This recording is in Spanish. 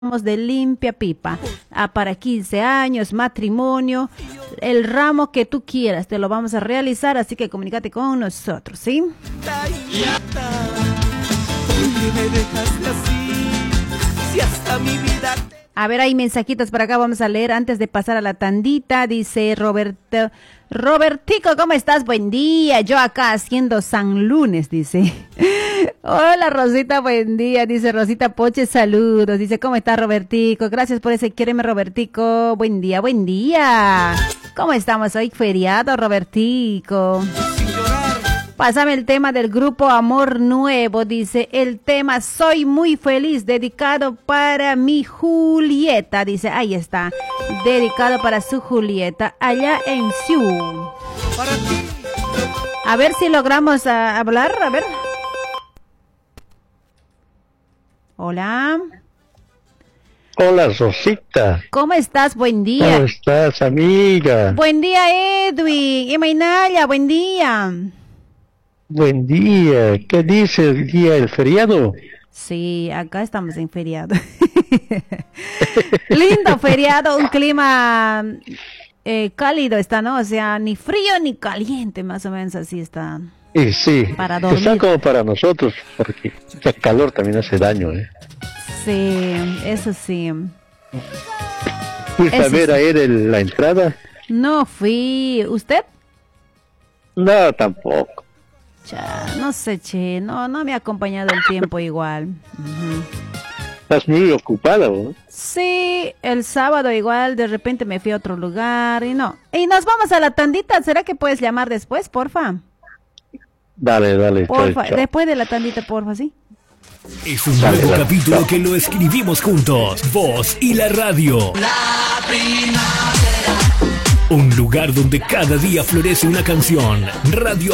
de limpia pipa, para 15 años, matrimonio, el ramo que tú quieras, te lo vamos a realizar, así que comunícate con nosotros, ¿sí? A ver, hay mensajitos por acá, vamos a leer antes de pasar a la tandita. Dice Robertico, ¿cómo estás? Buen día, yo acá haciendo San Lunes, dice. Hola Rosita, buen día, dice Rosita Poche, saludos, dice, ¿cómo estás Robertico? Gracias por ese quiereme Robertico, buen día, buen día. ¿Cómo estamos hoy? Feriado, Robertico. Pásame el tema del grupo Amor Nuevo, dice, el tema Soy Muy Feliz, dedicado para mi Julieta, dice, ahí está, dedicado para su Julieta, allá en Siu. A ver si logramos hablar, a ver. Hola. Hola, Rosita. ¿Cómo estás? Buen día. ¿Cómo estás, amiga? Buen día, Edwin. Y Mainaya, buen día. Buen día. ¿Qué dice el día del feriado? Sí, acá estamos en feriado. Lindo feriado, un clima cálido está, ¿no? O sea, ni frío ni caliente, más o menos así está. Y sí, para dormir. Está como para nosotros, porque el calor también hace daño, ¿eh? Sí, eso sí. ¿Fuiste a ver ahí la entrada? No fui. ¿Usted? No, tampoco. No sé, che, no me ha acompañado el tiempo igual. Estás muy ocupada, ¿no? Sí, el sábado igual, de repente me fui a otro lugar y no. Y nos vamos a la tandita, ¿será que puedes llamar después, porfa? Dale, porfa, chau. Después de la tandita, porfa, ¿sí? Es un nuevo capítulo que lo escribimos juntos, vos y la radio. La primavera. Un lugar donde cada día florece una canción. Radio